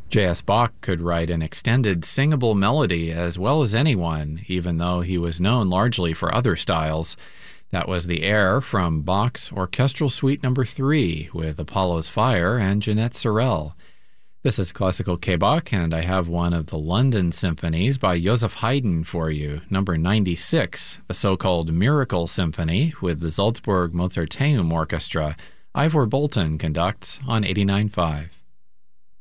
J.S. Bach could write an extended singable melody as well as anyone, even though he was known largely for other styles. That was the air from Bach's Orchestral Suite No. 3 with Apollo's Fire and Jeanette Sorel. This is Classical K-Bach, and I have one of the London symphonies by Joseph Haydn for you, number 96, the so-called Miracle Symphony with the Salzburg Mozarteum Orchestra. Ivor Bolton conducts on 89.5.